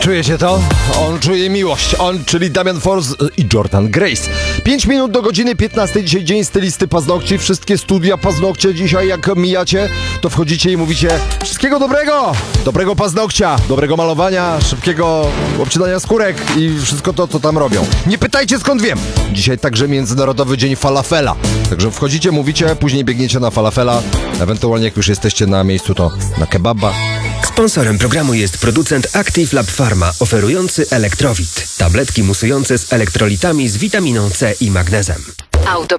Czujecie to? On czuje miłość. On, czyli Damian Force i Jordan Grace. 5 minut do godziny 15. Dzisiaj dzień stylisty paznokci. Wszystkie studia paznokcie dzisiaj jak mijacie, to wchodzicie i mówicie wszystkiego dobrego! Dobrego paznokcia, dobrego malowania, szybkiego obcinania skórek i wszystko to, co tam robią. Nie pytajcie skąd wiem. Dzisiaj także Międzynarodowy Dzień Falafela. Także wchodzicie, mówicie, później biegniecie na falafela. Ewentualnie jak już jesteście na miejscu, to na kebaba. Sponsorem programu jest producent Active Lab Pharma, oferujący Elektrowit. Tabletki musujące z elektrolitami z witaminą C i magnezem.